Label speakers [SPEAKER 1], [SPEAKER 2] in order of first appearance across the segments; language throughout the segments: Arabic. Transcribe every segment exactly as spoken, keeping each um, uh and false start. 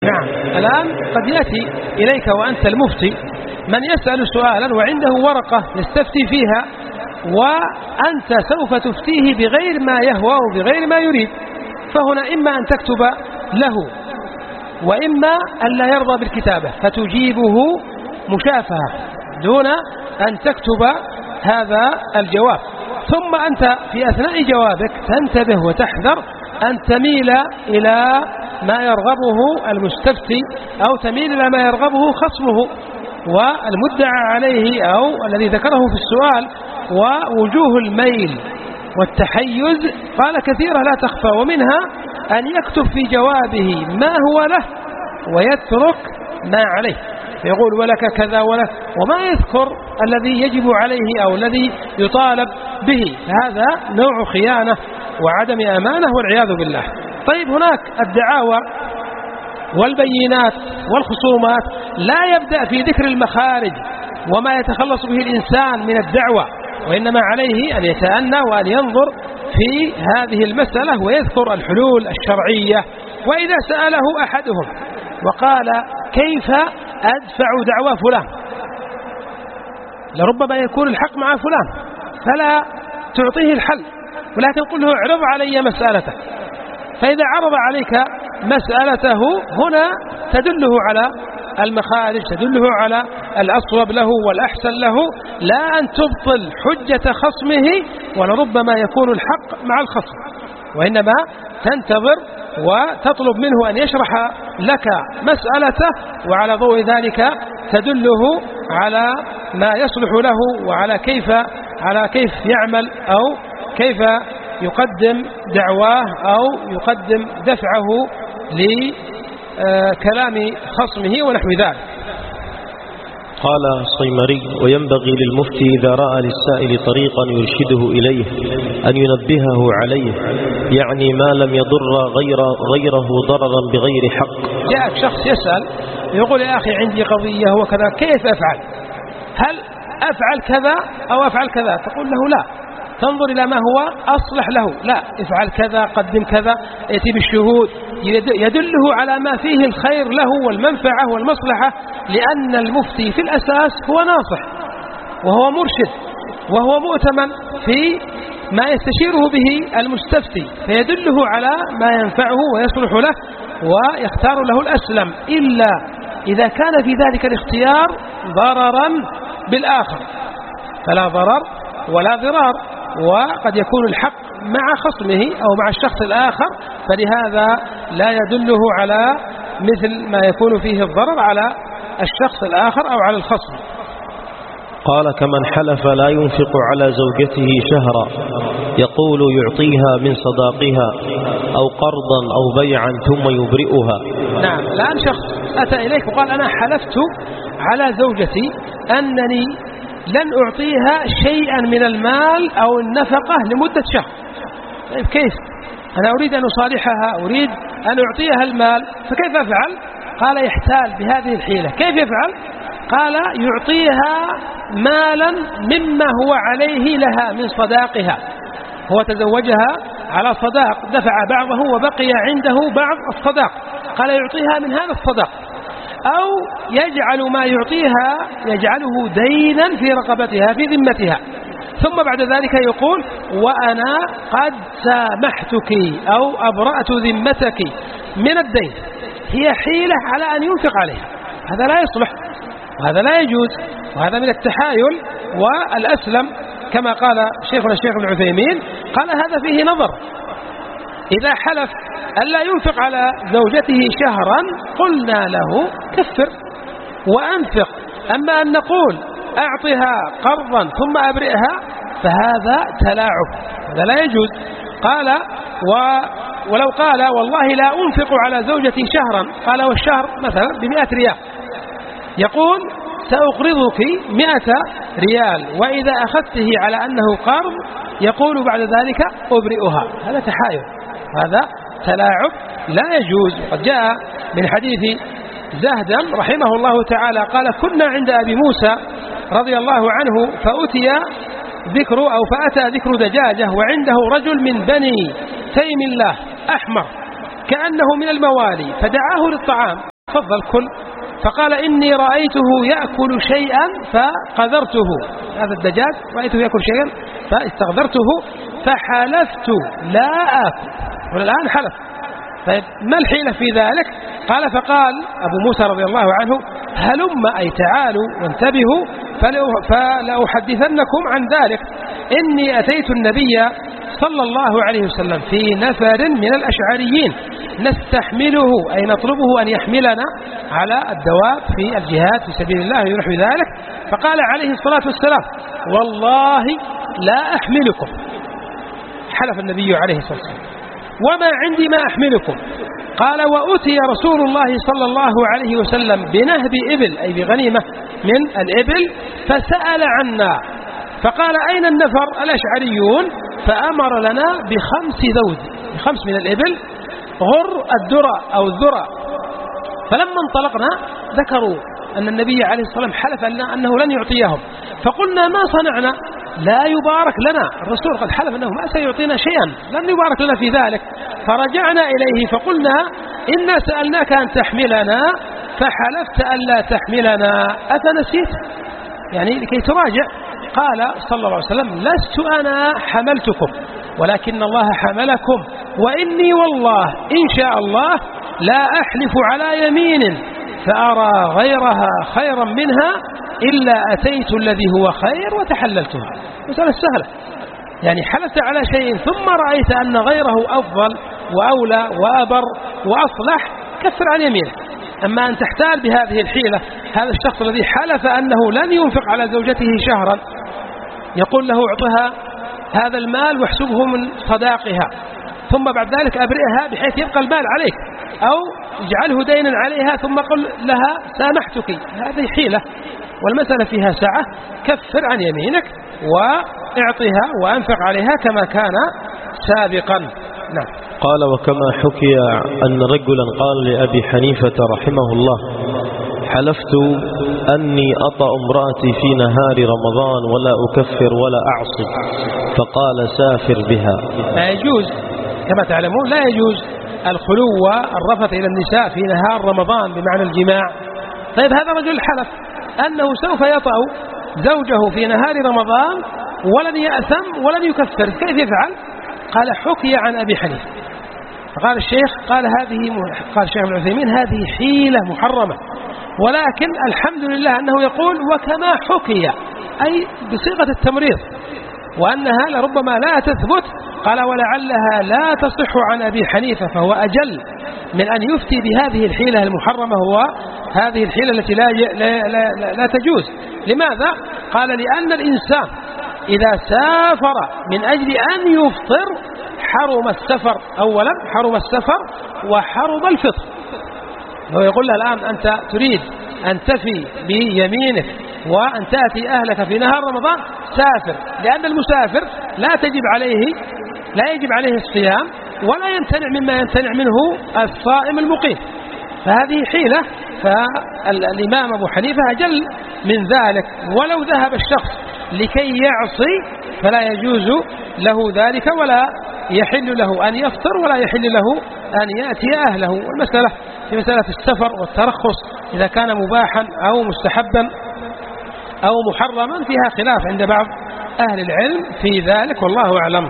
[SPEAKER 1] نعم. الآن قد يأتي إليك وأنت المفتي من يسأل سؤالا وعنده ورقة يستفتي فيها، وأنت سوف تفتيه بغير ما يهوى وبغير ما يريد، فهنا إما أن تكتب له وإما أن لا يرضى بالكتابة فتجيبه مشافهة دون أن تكتب هذا الجواب. ثم أنت في أثناء جوابك تنتبه وتحذر أن تميل إلى ما يرغبه المستفتي أو تميل إلى ما يرغبه خصمه والمدعى عليه أو الذي ذكره في السؤال. ووجوه الميل والتحيز قال كثيرة لا تخفى، ومنها أن يكتب في جوابه ما هو له ويترك ما عليه، يقول ولك كذا ولك، وما يذكر الذي يجب عليه أو الذي يطالب به. هذا نوع خيانة وعدم أمانة والعياذ بالله. طيب، هناك الدعاوى والبينات والخصومات لا يبدأ في ذكر المخارج وما يتخلص به الإنسان من الدعوة، وإنما عليه أن يتأنى وأن ينظر في هذه المسألة ويذكر الحلول الشرعية. وإذا سأله أحدهم وقال كيف أدفع دعوى فلان، لربما يكون الحق مع فلان فلا تعطيه الحل، ولكن قل له اعرض علي مسألته. فإذا عرض عليك مسألته هنا تدله على المخارج، تدله على الأصوب له والأحسن له، لا أن تبطل حجة خصمه ولربما يكون الحق مع الخصم، وإنما تنتظر وتطلب منه أن يشرح لك مسألته، وعلى ضوء ذلك تدله على ما يصلح له وعلى كيف على كيف يعمل أو كيف يقدم دعواه أو يقدم دفعه لكلام خصمه ونحو ذلك.
[SPEAKER 2] قال الصيمري: وينبغي للمفتي إذا رأى للسائل طريقا يرشده إليه أن ينبهه عليه، يعني ما لم يضر غير غيره ضررا بغير حق.
[SPEAKER 1] جاءك شخص يسأل يقول يا أخي عندي قضية وكذا، كيف أفعل؟ هل أفعل كذا أو أفعل كذا؟ تقول له لا، تنظر إلى ما هو أصلح له، لا افعل كذا، قدم كذا، يأتي بالشهود، يدله على ما فيه الخير له والمنفعة والمصلحة، لأن المفتي في الأساس هو ناصح وهو مرشد وهو مؤتمن في ما يستشيره به المستفتي، فيدله على ما ينفعه ويصلح له ويختار له الأسلم، إلا إذا كان في ذلك الاختيار ضررا بالآخر فلا ضرر ولا ضرار، وقد يكون الحق مع خصمه أو مع الشخص الآخر، فلهذا لا يدله على مثل ما يكون فيه الضرر على الشخص الآخر أو على الخصم.
[SPEAKER 2] قال: كمن حلف لا ينفق على زوجته شهرا يقول يعطيها من صداقها أو قرضا أو بيعا ثم يبرئها.
[SPEAKER 1] نعم. الآن شخص أتى إليك وقال أنا حلفت على زوجتي أنني لن أعطيها شيئا من المال أو النفقة لمدة شهر. طيب كيف؟ أنا أريد أن أصالحها، أريد أن أعطيها المال، فكيف أفعل؟ قال يحتال بهذه الحيلة. كيف يفعل؟ قال يعطيها مالا مما هو عليه لها من صداقها، هو تزوجها على صداق، دفع بعضه وبقي عنده بعض الصداق، قال يعطيها من هذا الصداق، أو يجعل ما يعطيها يجعله دينا في رقبتها في ذمتها، ثم بعد ذلك يقول وأنا قد سامحتك أو أبرأت ذمتك من الدين. هي حيلة على أن ينفق عليها، هذا لا يصلح وهذا لا يجوز، وهذا من التحايل والأسلم كما قال شيخنا الشيخ ابن عثيمين، قال هذا فيه نظر. إذا حلف ألا ينفق على زوجته شهرا قلنا له كفر وأنفق، أما أن نقول أعطها قرضا ثم أبرئها فهذا تلاعب، هذا لا يجوز. قال و ولو قال والله لا أنفق على زوجتي شهرا، قال والشهر مثلا بمئة ريال، يقول سأقرضك مئة ريال، وإذا أخذته على أنه قرض يقول بعد ذلك أبرئها، هذا تحايل، هذا تلاعب لا يجوز. وقد جاء من حديث زهدم رحمه الله تعالى قال كنا عند أبي موسى رضي الله عنه فأتي ذكر أو فأتى ذكر دجاجة وعنده رجل من بني تيم الله أحمر كأنه من الموالي، فدعاه للطعام تفضل كل. فقال إني رأيته يأكل شيئا فقذرته، هذا الدجاج رأيته يأكل شيئا فاستغذرته فحلفت لا آكل، والآن حلف. طيب ما الحيلة في ذلك؟ قال فقال أبو موسى رضي الله عنه هلم أي تعالوا وانتبهوا فلأحدثنكم عن ذلك. إني أتيت النبي صلى الله عليه وسلم في نفر من الأشعريين نستحمله أي نطلبه أن يحملنا على الدواب في الجهاد في سبيل الله ونحو ذلك. فقال عليه الصلاة والسلام والله لا أحملكم، حلف النبي عليه الصلاة والسلام، وما عندي ما أحملكم. قال وأتي رسول الله صلى الله عليه وسلم بنهب إبل أي بغنيمة من الإبل فسأل عنا فقال أين النفر الأشعريون؟ فأمر لنا بخمس ذود، بخمس من الإبل غر الدرى أو الذرى. فلما انطلقنا ذكروا أن النبي عليه الصلاة والسلام حلف لنا أنه لن يعطيهم، فقلنا ما صنعنا؟ لا يبارك لنا، الرسول قد حلف أنه ما سيعطينا شيئا، لن يبارك لنا في ذلك. فرجعنا إليه فقلنا إنا سألناك أن تحملنا فحلفت أن لا تحملنا أفنسيت؟ يعني لكي تراجع. قال صلى الله عليه وسلم لست أنا حملتكم ولكن الله حملكم، وإني والله إن شاء الله لا أحلف على يمين فأرى غيرها خيرا منها إلا أتيت الذي هو خير وتحللتها. مسألة سهلة، يعني حلفت على شيء ثم رأيت أن غيره أفضل وأولى وأبر وأصلح كفر عن يمينه. أما أن تحتال بهذه الحيلة، هذا الشخص الذي حلف أنه لن ينفق على زوجته شهرا يقول له اعطها هذا المال واحسبه من صداقها ثم بعد ذلك أبرئها بحيث يبقى المال عليك، أو اجعله دينا عليها ثم قل لها سامحتك، هذه حيلة والمسألة فيها سعة. كفر عن يمينك واعطها وأنفق عليها كما كان سابقا. نعم.
[SPEAKER 2] قال وكما حكي أن رجلا قال لأبي حنيفة رحمه الله حلفت أني أطأ امرأتي في نهار رمضان ولا أكفر ولا أعصي، فقال سافر بها.
[SPEAKER 1] لا يجوز كما تعلمون، لا يجوز الخلو والرفث إلى النساء في نهار رمضان بمعنى الجماع. طيب هذا رجل حلف أنه سوف يطأ زوجه في نهار رمضان ولن يأثم ولن يكفر، كيف يفعل؟ قال حكي عن أبي حنيفة. فقال الشيخ قال هذه قال الشيخ ابن عثيمين هذه حيلة محرمة، ولكن الحمد لله أنه يقول وكما حكي أي بصيغة التمريض، وأنها لربما لا تثبت. قال ولعلها لا تصح عن أبي حنيفة، فهو أجل من أن يفتي بهذه الحيلة المحرمة، هو هذه الحيلة التي لا, لا, لا, لا تجوز. لماذا؟ قال لأن الإنسان إذا سافر من أجل أن يفطر حرم السفر، أولا حرم السفر وحرم الفطر. هو يقول له الآن أنت تريد أن تفي بيمينك وأن تأتي أهلك في نهار رمضان، سافر، لأن المسافر لا تجب عليه لا يجب عليه الصيام ولا يمتنع مما يمتنع منه الصائم المقيم، فهذه حيلة. فالإمام أبو حنيفة أجل من ذلك، ولو ذهب الشخص لكي يعصي فلا يجوز له ذلك، ولا يحل له أن يفطر ولا يحل له أن يأتي أهله. والمسألة في مسألة السفر والترخص إذا كان مباحا أو مستحبا أو محرما فيها خلاف عند بعض أهل العلم في ذلك، والله أعلم.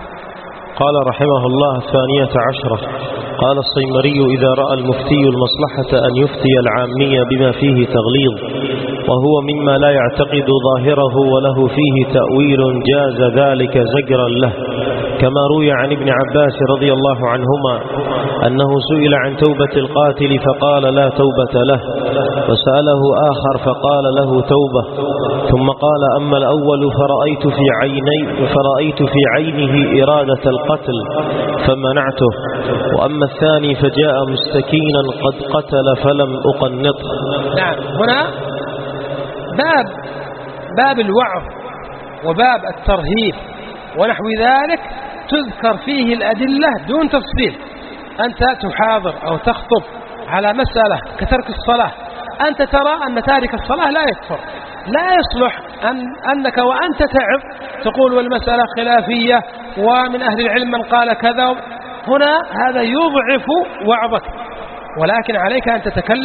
[SPEAKER 2] قال رحمه الله ثانية عشرة قال الصيمري إذا رأى المفتي المصلحة أن يفتي العامية بما فيه تغليظ وهو مما لا يعتقد ظاهره وله فيه تأويل جاز ذلك زجرا له، كما روي عن ابن عباس رضي الله عنهما أنه سئل عن توبة القاتل فقال لا توبة له، وسأله آخر فقال له توبة، ثم قال أما الأول فرأيت في عيني فرأيت في عينه إرادة القتل فمنعته، وأما الثاني فجاء مستكينا قد قتل فلم أقنطه.
[SPEAKER 1] نعم. هنا باب باب الوعظ وباب الترهيب ونحو ذلك تذكر فيه الأدلة دون تفصيل. أنت تحاضر أو تخطب على مسألة كترك الصلاة، أنت ترى أن تارك الصلاة لا يكفر، لا يصلح أن أنك وأنت تعظ تقول والمسألة خلافية ومن أهل العلم من قال كذا. هنا هذا يضعف وعظك، ولكن عليك أن تتكلم